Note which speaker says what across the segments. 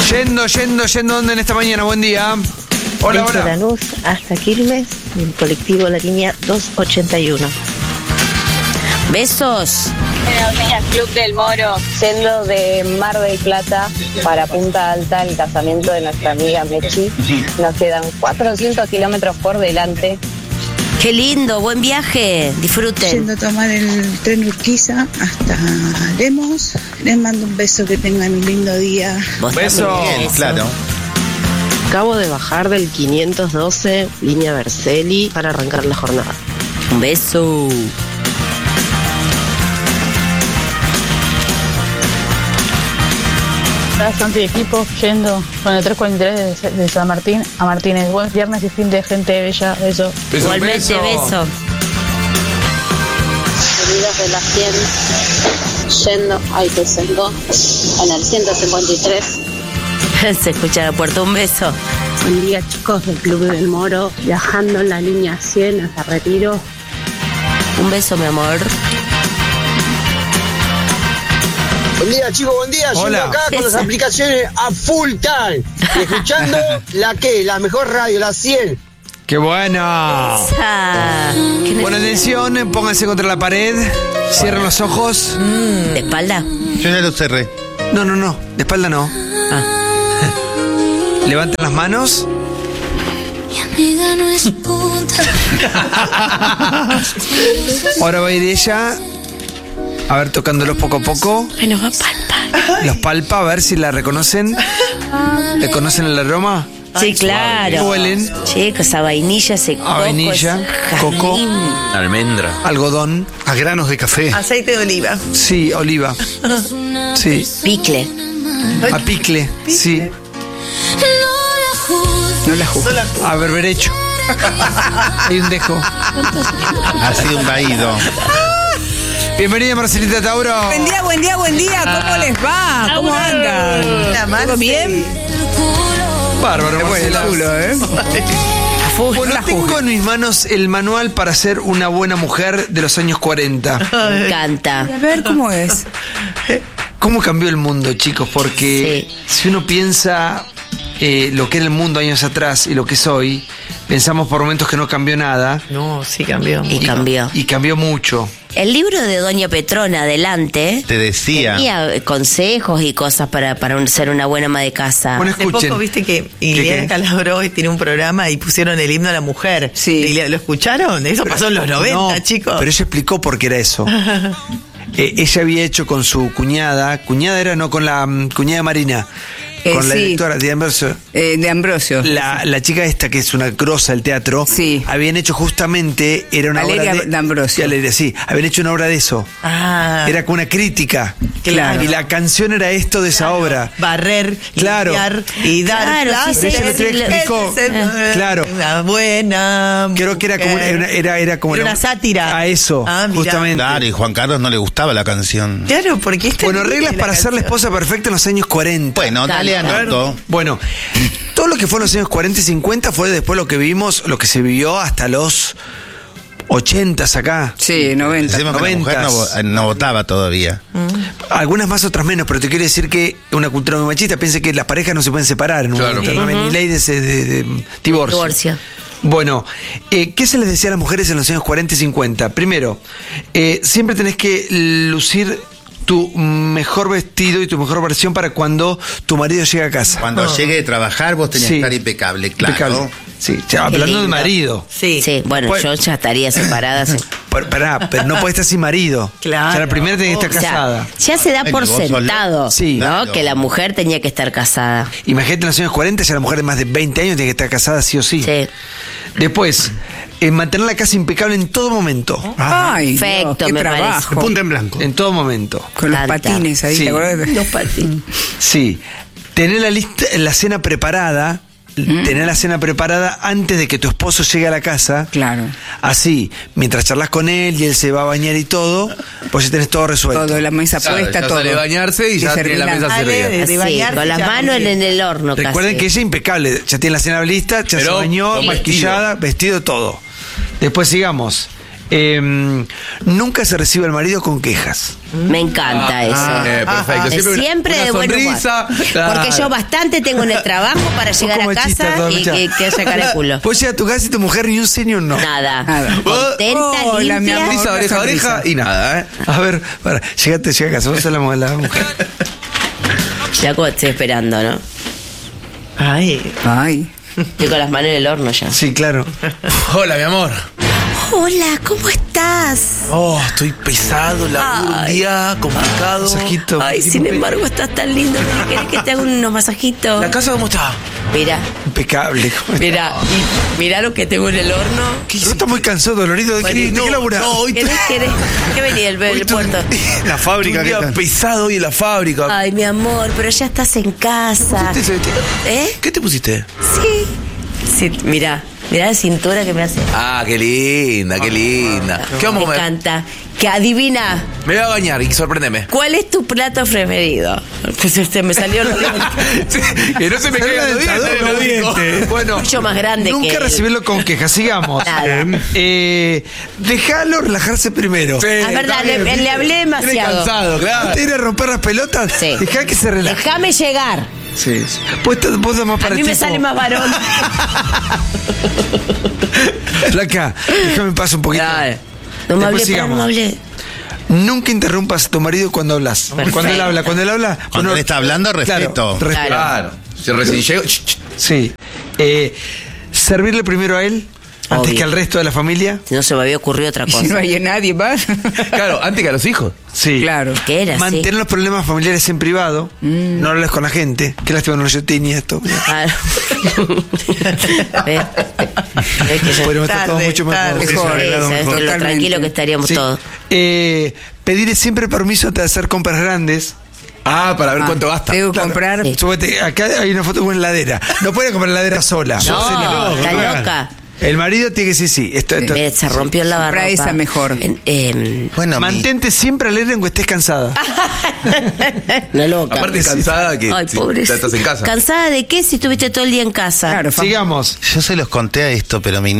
Speaker 1: Yendo, ¿dónde en esta mañana? Buen día. Hola,
Speaker 2: Desde
Speaker 1: hola.
Speaker 2: Lanús hasta Quilmes, en el colectivo La Línea 281.
Speaker 3: Besos.
Speaker 4: Buenos días, Club del Moro. Yendo de Mar del Plata para Punta Alta, el casamiento de nuestra amiga Mechi. Nos quedan 400 kilómetros por delante.
Speaker 3: Qué lindo, buen viaje. Disfruten.
Speaker 5: Yendo a tomar el tren Urquiza hasta Lemos. Les mando un beso, que tengan un lindo día.
Speaker 3: Vos
Speaker 1: Beso.
Speaker 3: también.
Speaker 6: Bien, claro.
Speaker 7: Acabo de bajar del 512, línea Vercelli, para arrancar la jornada.
Speaker 3: Un beso.
Speaker 8: Bastante equipo yendo con el 343 de San Martín a Martínez. Buen viernes y fin de gente bella. Eso.
Speaker 3: Igualmente, beso.
Speaker 4: Salidas de la 100, yendo a Ituzaingó en el 153.
Speaker 3: Se escucha de la puerta. Un beso.
Speaker 9: Buen día, chicos del Club del Moro, viajando en la línea 100 hasta Retiro.
Speaker 3: Un beso, mi amor.
Speaker 10: Buen día, chicos, buen día.
Speaker 1: Hola.
Speaker 10: Yendo acá con las aplicaciones a full time. Y escuchando la mejor radio, la 100.
Speaker 1: ¡Qué bueno! Buena atención, pónganse contra la pared, cierren los ojos.
Speaker 3: ¿De espalda?
Speaker 6: Yo ya lo cerré.
Speaker 1: No, de espalda no. Levanten las manos. Ahora va a ir ella. A ver, tocándolos poco a poco.
Speaker 3: Bueno, va a palpar.
Speaker 1: Los palpa, a ver si la reconocen. ¿Reconocen el aroma?
Speaker 3: Sí, claro.
Speaker 1: Huelen.
Speaker 3: Chicos, a vainilla, ese coco.
Speaker 1: A vainilla,
Speaker 3: ese
Speaker 1: coco.
Speaker 3: jazmín.
Speaker 6: Almendra.
Speaker 1: Algodón.
Speaker 6: A granos de café.
Speaker 7: Aceite de oliva.
Speaker 1: Sí, oliva. Sí.
Speaker 3: Picle.
Speaker 1: A picle. Sí.
Speaker 7: No la juzgo.
Speaker 1: A berberecho. Hay un dejo.
Speaker 6: Ha sido un vaído.
Speaker 1: Bienvenida, Marcelita Tauro.
Speaker 11: Buen día. ¿Cómo les va? ¿Cómo andan? ¿Todo bien?
Speaker 1: Bárbaro, Marcela. Bueno,
Speaker 11: La
Speaker 1: tengo
Speaker 11: juzgo.
Speaker 1: en mis manos el manual para ser una buena mujer de los años 40.
Speaker 3: Me encanta.
Speaker 11: A ver cómo es.
Speaker 1: ¿Cómo cambió el mundo, chicos? Porque si uno piensa lo que era el mundo años atrás y lo que es hoy, pensamos por momentos que no cambió nada.
Speaker 7: No, sí cambió.
Speaker 3: Y cambió.
Speaker 1: Y cambió mucho.
Speaker 3: El libro de Doña Petrona, adelante,
Speaker 6: Te decía.
Speaker 3: tenía consejos y cosas para ser una buena ama de casa.
Speaker 1: Bueno,
Speaker 7: Hace
Speaker 1: escuchen.
Speaker 7: poco viste que
Speaker 1: ¿Qué?
Speaker 7: Ileana Calabró tiene un programa y pusieron el himno a la mujer.
Speaker 11: Sí.
Speaker 7: ¿Lo escucharon? Eso pasó en los 90,
Speaker 1: No,
Speaker 7: chicos.
Speaker 1: pero ella explicó por qué era eso. Ella había hecho con su cuñada era no con la cuñada Marina, con la
Speaker 11: sí.
Speaker 1: directora de Ambrosio.
Speaker 11: De Ambrosio.
Speaker 1: La chica esta, que es una grosa del teatro,
Speaker 11: Sí.
Speaker 1: habían hecho justamente, era una
Speaker 11: Valeria
Speaker 1: obra de
Speaker 11: D'Ambrosio.
Speaker 1: Sí, Valeria, sí, habían hecho una obra de eso.
Speaker 7: Ah,
Speaker 1: Era como una crítica.
Speaker 7: Claro.
Speaker 1: Y la canción era esto de esa obra.
Speaker 7: barrer,
Speaker 1: Claro.
Speaker 7: limpiar y dar
Speaker 3: Claro,
Speaker 7: clases.
Speaker 3: sí,
Speaker 1: Ella lo explicó. Claro.
Speaker 7: Una buena
Speaker 1: Creo que era como era como
Speaker 7: Era una sátira.
Speaker 1: a eso,
Speaker 7: Ah, mirá.
Speaker 1: justamente.
Speaker 6: Claro, y Juan Carlos no le gustaba la canción.
Speaker 7: Claro, porque esta
Speaker 1: Bueno, reglas para ser la esposa perfecta en los años 40.
Speaker 6: Bueno, dale anoto.
Speaker 1: Bueno, todo lo que fue en los años 40 y 50 fue después lo que vivimos, lo que se vivió hasta los 80s acá.
Speaker 11: Sí, 90.
Speaker 6: Decimos que la mujer no votaba todavía.
Speaker 1: Algunas más, otras menos, pero te quiero decir que una cultura muy machista piensa que las parejas no se pueden separar en un momento, no hay ni ley de divorcio.
Speaker 3: Divorcio.
Speaker 1: Bueno, ¿qué se les decía a las mujeres en los años 40 y 50? Primero, siempre tenés que lucir tu mejor vestido y tu mejor versión para cuando tu marido llegue a casa.
Speaker 6: Cuando llegue de trabajar, vos tenías que estar impecable, claro.
Speaker 1: Impecable. Sí, hablando
Speaker 3: lindo.
Speaker 1: de marido.
Speaker 7: Sí.
Speaker 3: Sí, bueno,
Speaker 1: Pues-
Speaker 3: yo ya estaría separada.
Speaker 1: Pero no podés estar sin marido.
Speaker 7: Claro.
Speaker 1: O sea, la primera tenés que estar
Speaker 3: O sea,
Speaker 1: casada.
Speaker 3: ya se da
Speaker 6: Ay,
Speaker 3: por
Speaker 6: vos sos
Speaker 3: sentado,
Speaker 1: Sí.
Speaker 3: ¿no?
Speaker 6: Claro.
Speaker 3: Que la mujer tenía que estar casada.
Speaker 1: Imagínate en los años 40, ya la mujer de más de 20 años tiene que estar casada sí o sí.
Speaker 3: Sí.
Speaker 1: Después, mantener la casa impecable en todo momento.
Speaker 11: Ay,
Speaker 3: Perfecto,
Speaker 11: Dios, qué
Speaker 3: me
Speaker 11: trabajo.
Speaker 6: Punta en blanco.
Speaker 1: En todo momento.
Speaker 11: Con los
Speaker 3: Canta.
Speaker 11: patines ahí,
Speaker 1: Sí.
Speaker 11: ¿te acuerdas?
Speaker 3: Los patines.
Speaker 1: Sí. Tener la cena preparada. Tener la cena preparada antes de que tu esposo llegue a la casa.
Speaker 11: Claro.
Speaker 1: Así, mientras charlas con él y él se va a bañar y todo, pues ya tenés todo resuelto.
Speaker 11: Todo, la mesa puesta, todo.
Speaker 12: Sale a bañarse y ya tiene la mesa servida.
Speaker 7: de bañarse,
Speaker 3: con las
Speaker 7: ya
Speaker 3: manos en el horno
Speaker 1: Recuerden
Speaker 3: casi.
Speaker 1: que ella es impecable, ya tiene la cena lista, ya
Speaker 12: Pero
Speaker 1: se bañó,
Speaker 12: con
Speaker 1: maquillada, vestido todo. Después sigamos. Nunca se recibe al marido con quejas.
Speaker 3: Me encanta eso.
Speaker 12: Perfecto.
Speaker 3: Siempre de buen humor. Porque yo bastante tengo en el trabajo para llegar a casa y que haya cara de culo.
Speaker 1: Pues llega a tu casa y tu mujer ni un sí ni un no.
Speaker 3: Nada. Contenta, limpia.
Speaker 12: Sonrisa, oreja a oreja y nada, ¿eh?
Speaker 1: A ver, llega a casa, vos sos la mujer.
Speaker 3: Ya como estoy esperando, ¿no?
Speaker 11: Ay.
Speaker 3: Estoy con las manos en el horno ya.
Speaker 1: Sí, claro.
Speaker 12: Hola, mi amor.
Speaker 3: Hola, ¿cómo estás?
Speaker 12: Oh, estoy pesado, un día complicado.
Speaker 1: Masajito.
Speaker 3: Ay, sin embargo, estás tan lindo. ¿Querés que te haga unos masajitos?
Speaker 12: ¿La casa cómo está?
Speaker 3: Mira.
Speaker 1: Impecable.
Speaker 3: Mira lo que tengo en el horno.
Speaker 1: ¿No estás muy cansado, dolorido? ¿De qué laburás?
Speaker 12: No, hoy
Speaker 3: ¿Querés? ¿Qué venía el puerto?
Speaker 6: La fábrica.
Speaker 12: Un día pesado hoy en la fábrica.
Speaker 3: Ay, mi amor, pero ya estás en casa.
Speaker 12: ¿Qué te pusiste?
Speaker 3: Sí, mira la cintura que me hace.
Speaker 12: Ah, qué linda, qué linda. ¿Qué vamos a comer?
Speaker 3: Me encanta. Que adivina.
Speaker 12: Me voy a bañar y sorpréndeme.
Speaker 3: ¿Cuál es tu plato preferido? Pues me salió los dientes.
Speaker 12: Que no se me caigan los dientes.
Speaker 1: Bueno,
Speaker 3: mucho más grande
Speaker 1: nunca
Speaker 3: que
Speaker 1: recibirlo con quejas. Sigamos. Déjalo relajarse primero.
Speaker 3: Sí, es verdad, le hablé demasiado.
Speaker 12: Cansado, claro.
Speaker 1: ¿Te ir a romper las pelotas?
Speaker 3: Sí.
Speaker 1: Dejá que se relaje.
Speaker 3: Déjame llegar.
Speaker 1: Sí. Vos das más para
Speaker 3: a mí me sale más varón.
Speaker 1: Flaca, déjame pasar un poquito.
Speaker 3: No me hablé, no me hablé.
Speaker 1: Nunca interrumpas a tu marido cuando hablas.
Speaker 3: Perfecto.
Speaker 1: Cuando él habla.
Speaker 6: Cuando él está hablando, respeto.
Speaker 12: Claro. Si recién llego.
Speaker 1: Sí. Servirle primero a él. Antes que al resto de la familia.
Speaker 3: Si no se me había ocurrido otra cosa.
Speaker 11: Si no hay nadie más.
Speaker 12: Claro, antes que a los hijos.
Speaker 1: Sí.
Speaker 11: Claro.
Speaker 3: ¿Qué era?
Speaker 1: Mantener los problemas familiares en privado. No hables con la gente. Qué lástima no yo tenía esto.
Speaker 3: Claro.
Speaker 1: Podríamos estar todos mucho mejor.
Speaker 3: Lo tranquilo que estaríamos todos.
Speaker 1: Pedirle siempre permiso antes de hacer compras grandes.
Speaker 12: Para ver cuánto gasta.
Speaker 11: Tengo que comprar.
Speaker 1: Súbete, acá hay una foto con una heladera. No puede comprar heladera sola.
Speaker 3: No, está loca.
Speaker 1: El marido tiene que decir sí.
Speaker 3: Se rompió el lavarropa.
Speaker 11: Esa mejor.
Speaker 6: Bueno,
Speaker 1: mantente siempre alegre aunque estés cansada.
Speaker 3: Una loca.
Speaker 12: Aparte cansada que
Speaker 3: ay,
Speaker 12: si
Speaker 3: pobrecita.
Speaker 12: estás en casa.
Speaker 3: ¿Cansada de qué si estuviste todo el día en casa?
Speaker 11: Claro,
Speaker 1: sigamos.
Speaker 6: Yo se los conté a esto, pero mi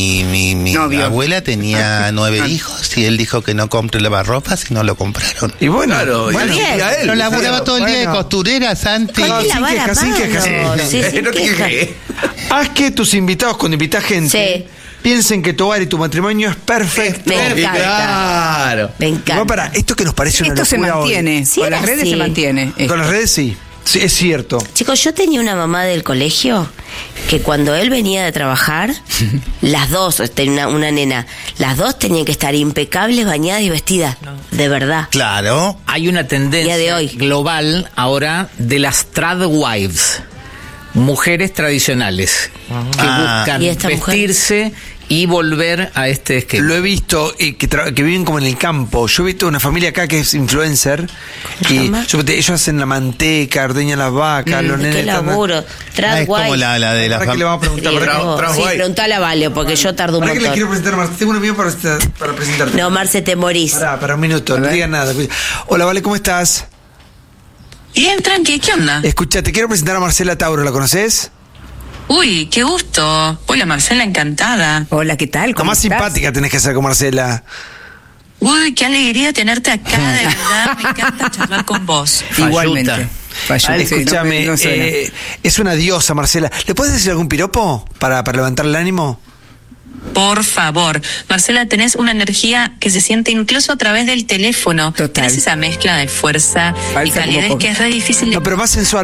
Speaker 6: abuela tenía 9 hijos y él dijo que no compre lavarropas y no lo compraron.
Speaker 1: Y bueno,
Speaker 3: bien.
Speaker 6: Lo laburaba todo el día de costurera, Santi.
Speaker 1: Sin quejas.
Speaker 12: No te quejes.
Speaker 1: Haz que tus invitados, cuando invitas gente, piensen que tu hogar y tu matrimonio es perfecto.
Speaker 3: Me encanta.
Speaker 12: Claro.
Speaker 3: Me encanta.
Speaker 1: Esto que nos parece una locura
Speaker 11: se mantiene.
Speaker 3: Sí,
Speaker 11: con las redes
Speaker 3: así.
Speaker 11: se mantiene.
Speaker 1: Con las redes sí, es cierto.
Speaker 3: Chicos, yo tenía una mamá del colegio que cuando él venía de trabajar, las dos, tenía una nena, las dos tenían que estar impecables, bañadas y vestidas. De verdad.
Speaker 6: Claro.
Speaker 13: Hay una tendencia
Speaker 3: de hoy.
Speaker 13: global ahora de las trad wives. Mujeres tradicionales que buscan vestirse y volver a este esquema.
Speaker 1: Lo he visto, que viven como en el campo. Yo he visto una familia acá que es influencer y ellos hacen la manteca, ordeñan las vacas, los nenes.
Speaker 3: Qué laburo.
Speaker 6: Es como la de la
Speaker 1: familia. Le vamos a preguntar.
Speaker 3: Sí, preguntale a Vale, porque yo tardo un montón.
Speaker 1: Que le quiero presentar a Marce. Tengo un amigo para presentarte.
Speaker 3: No, Marce, te morís.
Speaker 1: Para un minuto, no digas nada. Hola, Vale, ¿cómo estás?
Speaker 14: Bien, tranqui, ¿qué onda?
Speaker 1: Escucha, te quiero presentar a Marcela Tauro, ¿la conoces?
Speaker 14: Uy, qué gusto. Hola, Marcela, encantada.
Speaker 11: Hola, ¿qué tal?
Speaker 1: La más simpática tenés que hacer con Marcela.
Speaker 14: Uy, qué alegría tenerte acá, de verdad. Me encanta charlar con vos.
Speaker 11: Igualmente.
Speaker 1: Escúchame, es una diosa, Marcela. ¿Le puedes decir algún piropo para levantar el ánimo?
Speaker 14: Por favor. Marcela, tenés una energía que se siente incluso a través del teléfono.
Speaker 11: Total.
Speaker 14: Tenés esa mezcla de fuerza y calidez que es re difícil de...
Speaker 1: No, pero más sensual.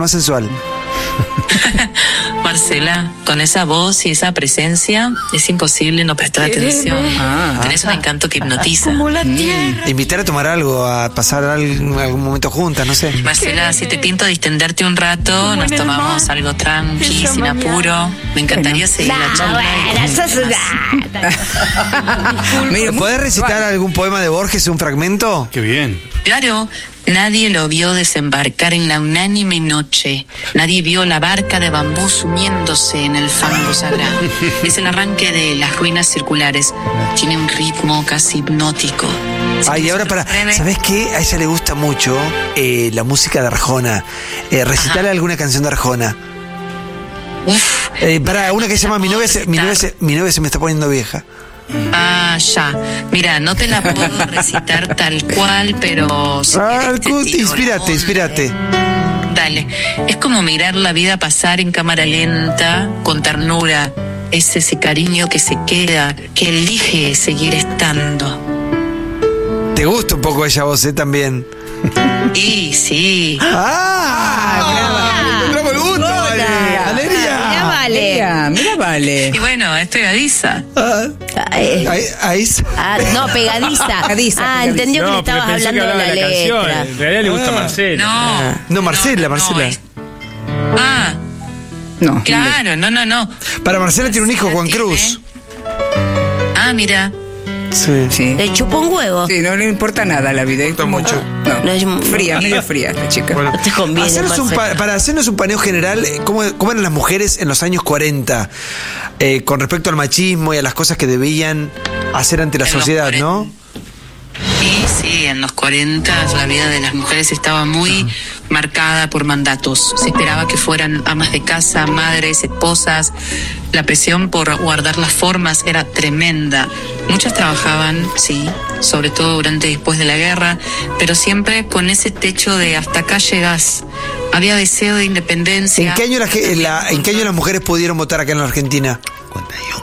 Speaker 14: Marcela, con esa voz y esa presencia es imposible no prestar atención. Tenés un encanto que hipnotiza.
Speaker 1: Invitar a tomar algo, a pasar algún momento juntas, no sé.
Speaker 14: Marcela, si te pinto distenderte un rato, nos tomamos algo tranqui, sin apuro. Me encantaría seguir la charla.
Speaker 1: ¿Podés recitar algún poema de Borges, un fragmento?
Speaker 12: Qué bien.
Speaker 14: Claro, nadie lo vio desembarcar en la unánime noche. Nadie vio la barca de bambú sumiéndose en el fango sagrado. Es el arranque de las ruinas circulares. Tiene un ritmo casi hipnótico.
Speaker 1: Ay, ahora ¿sabés qué? A ella le gusta mucho la música de Arjona. Recitale alguna canción de Arjona.
Speaker 14: Uf.
Speaker 1: Una que se llama Mi novia se me está poniendo vieja.
Speaker 14: Ya. Mira, no te la puedo recitar tal cual, pero...
Speaker 1: Inspírate.
Speaker 14: Dale. Es como mirar la vida pasar en cámara lenta, con ternura. Es ese cariño que se queda, que elige seguir estando.
Speaker 1: ¿Te gusta un poco ella voz, también?
Speaker 14: Y sí.
Speaker 1: Encontramos el gusto, Valeria.
Speaker 11: Mira, Vale.
Speaker 14: Y bueno, es pegadiza.
Speaker 3: No, pegadiza. Entendió que le estabas hablando de la letra.
Speaker 15: En realidad le gusta Marcela.
Speaker 1: No, Marcela.
Speaker 11: No.
Speaker 14: Claro, no.
Speaker 1: Para Marcela tiene un hijo, Juan Cruz.
Speaker 14: Mira.
Speaker 1: Sí.
Speaker 3: Le chupa un huevo.
Speaker 11: Sí, no le importa nada la vida.
Speaker 1: Está mucho.
Speaker 3: No es
Speaker 11: medio fría la chica.
Speaker 1: Bueno,
Speaker 3: no te conviene,
Speaker 1: para hacernos un paneo general, ¿cómo eran las mujeres en los años 40? Con respecto al machismo y a las cosas que debían hacer ante la sociedad, ¿no?
Speaker 14: Sí, en los 40 la vida de las mujeres estaba muy marcada por mandatos. Se esperaba que fueran amas de casa, madres, esposas. La presión por guardar las formas era tremenda. Muchas trabajaban, sí, sobre todo durante y después de la guerra, pero siempre con ese techo de hasta acá llegás. Había deseo de independencia.
Speaker 1: ¿En qué año las mujeres pudieron votar acá en la Argentina?
Speaker 6: 51.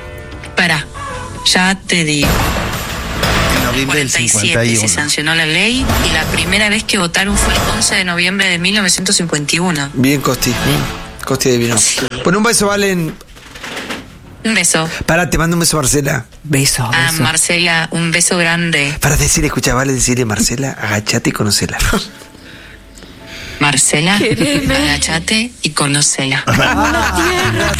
Speaker 14: Ya te digo.
Speaker 6: En noviembre del 51.
Speaker 14: Se sancionó la ley y la primera vez que votaron fue el 11 de noviembre de 1951.
Speaker 1: Bien, Costi. Costi divino. Bueno, un beso, Valen.
Speaker 14: Un beso.
Speaker 1: Te mando un beso, Marcela.
Speaker 11: Beso.
Speaker 14: Marcela, un beso grande.
Speaker 1: Para decirle, decirle, Marcela, agachate y conocela.
Speaker 14: Marcela, agachate y conocela.